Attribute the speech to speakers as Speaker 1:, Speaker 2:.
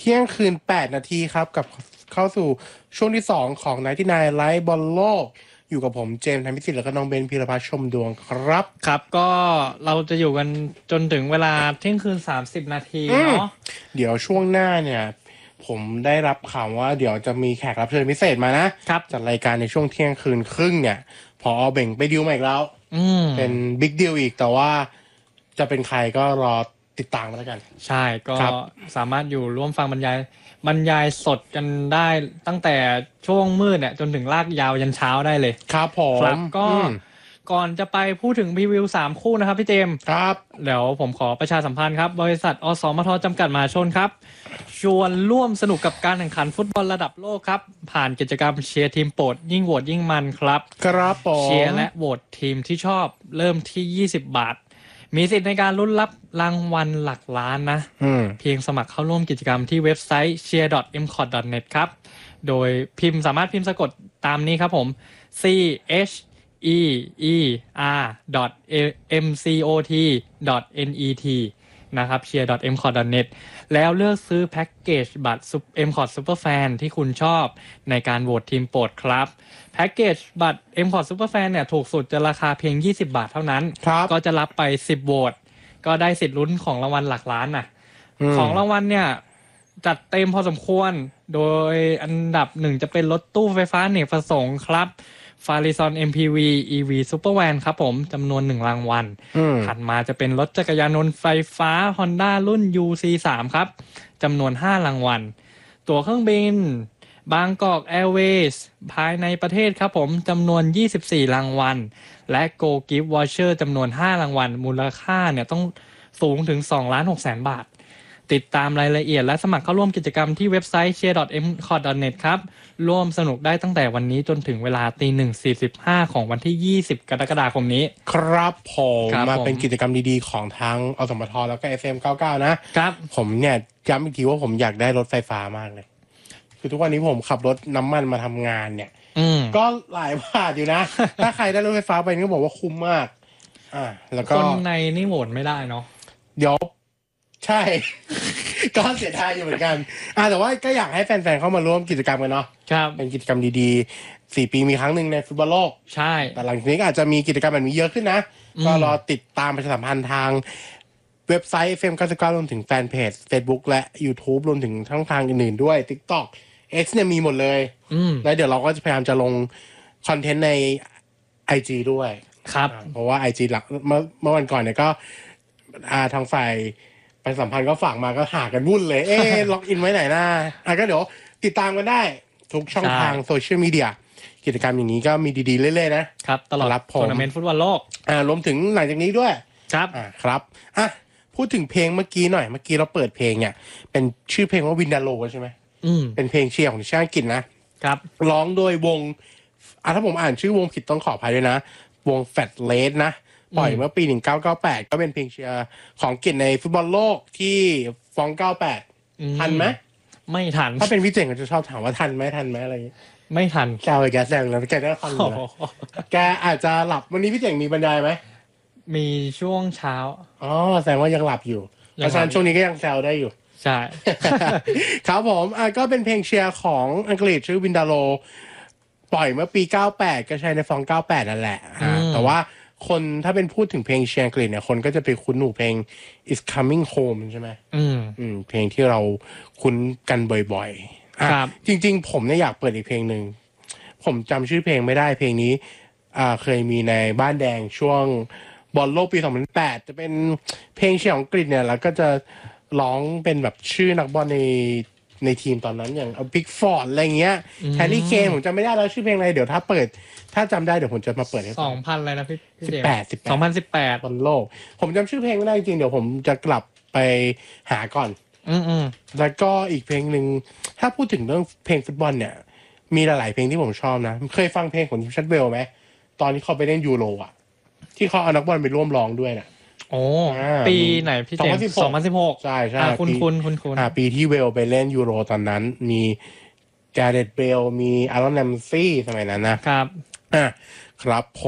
Speaker 1: ที่ยงคืน8 นาทีครับกับเข้าสู่ช่วงที่2ของ99ไลฟ์บอลโลกอยู่กับผมเจมส์ธนพิสิทธิ์แล้วก็น้องเบนพีรพัฒน์ชมดวงครับ
Speaker 2: ครับก็เราจะอยู่กันจนถึงเวลาเที่ยงคืน30 นาทีเนาะ
Speaker 1: เดี๋ยวช่วงหน้าเนี่ยผมได้รับข่าวว่าเดี๋ยวจะมีแขกรับเชิญพิเศษมานะครับจัดรายการในช่วงเที่ยงคืนครึ่งเนี่ยพอเบ่งไปดิวมาอีกแล้วเป็นบิ๊กดิวอีกแต่ว่าจะเป็นใครก็รอติดตามมาแล้วกัน
Speaker 2: ใช่ก็สามารถอยู่ร่วมฟังบรรยายสดกันได้ตั้งแต่ช่วงมืดเนี่ยจนถึงลากยาวยันเช้าได้เลย
Speaker 1: ครับผม
Speaker 2: ครับก็ก่อนจะไปพูดถึงพรีวิว3คู่นะครับพี่เจมส์
Speaker 1: ครับ
Speaker 2: เดี๋ยวผมขอประชาสัมพันธ์ครับบริษัทอสมทจำกัดมหาชนครับชวนร่วมสนุกกับการแข่งขันฟุตบอลระดับโลกครับผ่านกิจกรรมเชียร์ทีมโปรดยิ่งโหวตยิ่งมันครับ
Speaker 1: ครับผม
Speaker 2: เชียร์และโหวตทีมที่ชอบเริ่มที่20 บาทมีสิทธิ์ในการลุ้นรับรางวัลหลักล้านนะเพียงสมัครเข้าร่วมกิจกรรมที่เว็บไซต์ cheer.mcot.net ครับโดยสามารถพิมพ์สะกดตามนี้ครับผม cheer.mcot.net นะครับ cheer.mcot.net แล้วเลือกซื้อแพ็กเกจบัตร mcot superfan ที่คุณชอบในการโหวตทีมโปรดครับแพ็กเกจบัตร mcot superfan เนี่ยถูกสุดจะราคาเพียง20 บาทเท่านั้นก็จะรับไป10โหวตก็ได้สิทธิ์ลุ้นของรางวัลหลักล้านนะของรางวัลเนี่ยจัดเต็มพอสมควรโดยอันดับ1จะเป็นรถตู้ไฟฟ้าอเนกประสงค์ครับFarizon MPV EV Supervan ครับผมจำนวน1รางวัลถัดมาจะเป็นรถจักรยานยนต์ไฟฟ้า Honda รุ่น UC3 ครับจำนวน5รางวัลตั๋วเครื่องบินบางกอกแอร์เวย์ภายในประเทศครับผมจำนวน24รางวัลและ Go Gift Voucher จำนวน5รางวัลมูลค่าเนี่ยต้องสูงถึง 2,600,000 บาทติดตามรายละเอียดและสมัครเข้าร่วมกิจกรรมที่เว็บไซต์ cheer.mcot.net ครับร่วมสนุกได้ตั้งแต่วันนี้จนถึงเวลา 1:45 ของวันที่20 กรกฎาคมนี้
Speaker 1: ครับผมมาเป็นกิจกรรมดีๆของทั้งอสมทแล้วก็ FM99 นะครับผมเนี่ยย้ำอีกทีว่าผมอยากได้รถไฟฟ้ามากเลยคือทุกวันนี้ผมขับรถน้ำมันมาทำงานเนี่ยก็หลายบาทอยู่นะ ถ้าใครได้รถไฟฟ้าไปนี่ก็บอกว่าคุ้มมาก
Speaker 2: แล้วก็คนในนี่โหวตไม่ได้เนาะ
Speaker 1: เดี๋ยวใช่ ก็เสียดายอยู่เหมือนกันแต่ว่าก็อยากให้แฟนๆเข้ามาร่วมกิจกรรมกันเนาะ
Speaker 2: ครับ
Speaker 1: เป็นกิจกรรมดีๆ4 ปีมีครั้งหนึ่งในฟุตบอลโลก
Speaker 2: ใช่
Speaker 1: แต่หลังจากนี้ก็อาจจะมีกิจกรรมแบบนี้เยอะขึ้นนะก็รอติดตามประชาสัมพันธ์ทางเว็บไซต์ FM99 รวมถึงแฟนเพจ Facebook และ YouTube รวมถึงช่องทางอื่นๆด้วย TikTok X เนี่ยมีหมดเลยแล้วเดี๋ยวเราก็จะพยายามจะลงคอนเทนต์ใน IG ด้วย
Speaker 2: ครับ
Speaker 1: เพราะว่า IG หลักเมื่อวันก่อนเนี่ยก็ทางฝ่ายไปสัมพันธ์ก็ฝากมาก็หากันวุ่นเลยล็อกอินไว้ไหนนะก็เดี๋ยวติดตามกันได้ทุกช่องทางโซเชียลมีเดียกิจกรรมอย่างนี้ก็มีดีๆเรื่อยๆนะครับ
Speaker 2: ตลอดทัวร์นาเมนต์ฟุตบอลโลก
Speaker 1: รวมถึงหลังจากนี้ด้วย
Speaker 2: ครับ
Speaker 1: ครับพูดถึงเพลงเมื่อกี้หน่อยเมื่อกี้เราเปิดเพลงเนี่ยเป็นชื่อเพลงว่าวินดาโลใช่ไหมเป็นเพลงเชียร์ของชาติอังกฤษนะครับร้องโดยวงถ้าผมอ่านชื่อวงผิดต้องขออภัยด้วยนะวงแฟตเลสนะปล่อยเมื่อปี1998ก็เป็นเพลงเชียร์ของอังกฤษในฟุตบอลโลกที่ฟอง98ทันไหม
Speaker 2: ไม่ทัน
Speaker 1: ถ้าเป็นพี่เจ๋งก็จะชอบถามว่าทันไหมอะไรอย่างงี้
Speaker 2: ไม่ทัน
Speaker 1: แกเลยแกแซงแล้วแกได้ฟังอยู่แล้วแกอาจจะหลับวันนี้พี่เจ๋งมีบรรยายไหม
Speaker 2: มีช่วงเช้า
Speaker 1: แสดงว่ายังหลับอยู่เพราะฉะนั้นช่วงนี้ก็ยังแซวได้อยู่
Speaker 2: ใช่
Speaker 1: ครับผมก็เป็นเพลงเชียร์ของอังกฤษชื่อวินดาโลปล่อยเมื่อปี98ก็ใช้ในฟอง98นั่นแหละแต่ว่าคนถ้าเป็นพูดถึงเพลงเชียร์อังกฤษเนี่ยคนก็จะไปคุ้นหูเพลง Is Coming Home ใช่ไหมเพลงที่เราคุ้นกันบ่อยๆจริงๆผมเนี่ยอยากเปิดอีกเพลงหนึ่งผมจำชื่อเพลงไม่ได้เพลงนี้เคยมีในบ้านแดงช่วงบอลโลกปี2008จะเป็นเพลงเชียร์ของอังกฤษเนี่ยแล้วก็จะร้องเป็นแบบชื่อนักบอลในทีมตอนนั้นอย่างพิกฟอร์ดอะไรเงี้ยแฮร์รี่เคนผมจำไม่ได้แล้วชื่อเพลงอะไรเดี๋ยวถ้าจำได้เดี๋ยวผมจะมาเปิดให้
Speaker 2: ฟัง2000อะไรนะพี่
Speaker 1: 2018บอลโลกผมจำชื่อเพลงไม่ได้จริงเดี๋ยวผมจะกลับไปหาก่อนแล้วก็อีกเพลงหนึ่งถ้าพูดถึงเรื่องเพลงฟุตบอลเนี่ยมีหลายๆเพลงที่ผมชอบนะเคยฟังเพลงของทีมชาติเวลไหมตอนที่เขาไปเล่นยูโรที่เขาเอานักบอลไปร่วมร้องด้วยนะ
Speaker 2: ปีไหนพี่เจมส์2016
Speaker 1: ใช่
Speaker 2: คุณ
Speaker 1: ปีที่เวลไปเล่นยูโรตอนนั้นมีแกเรตเบลมีอารอนแรมซี่สมัยนั้นนะครับครับ